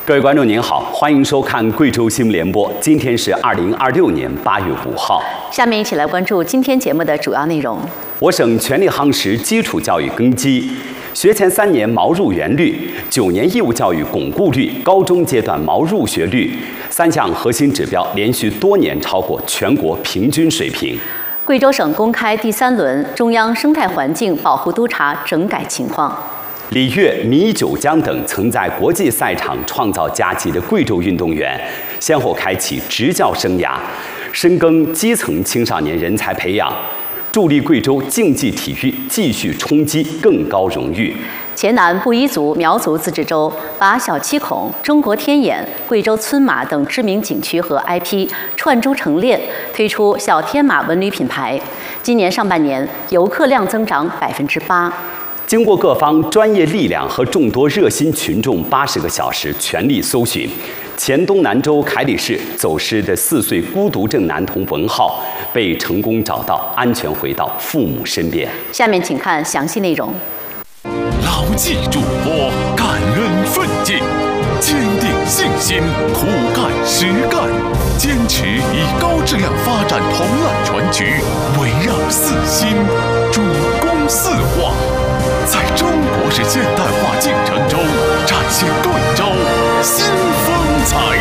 各位观众您好，欢迎收看贵州新闻联播。今天是2026年8月5号。 下面一起来关注今天节目的主要内容。 我省全力夯实基础教育根基，学前3年毛入园率、9年义务教育巩固率、高中阶段毛入学率3项核心指标连续多年超过全国平均水平。 贵州省公开第3轮中央生态环境保护督察整改情况。 李跃、米九江等曾在国际赛场创造佳绩的贵州运动员，先后开启执教生涯，深耕基层青少年人才培养，助力贵州竞技体育继续冲击更高荣誉。 黔南布依族苗族自治州把小七孔、中国天眼、贵州村马等知名景区和 IP 串珠成链，推出小天马文旅品牌。今年上半年游客量增长8%。 经过各方专业力量和众多热心群众80个小时全力搜寻，黔东南州凯里市走失的4岁孤独症男童文浩被成功找到，安全回到父母身边。 下面请看详细内容。 牢记嘱托，感恩奋进，坚定信心，苦干实干，坚持以高质量发展同案全局，围绕4新，主攻4化，在中国式现代化进程中展现贵州新风采。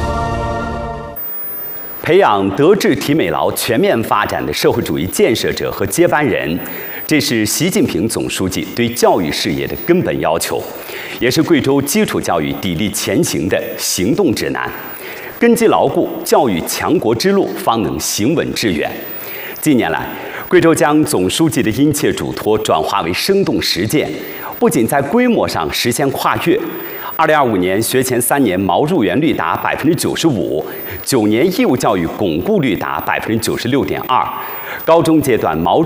培养德智体美劳全面发展的社会主义建设者和接班人，这是习近平总书记对教育事业的根本要求，也是贵州基础教育砥砺前行的行动指南。根基牢固，教育强国之路方能行稳致远。近年来，贵州将总书记的殷切嘱托转化为生动实践，不仅在规模上实现跨越，2025年学前3年毛入园率达95%，9年义务教育巩固率达96.2%，高中阶段毛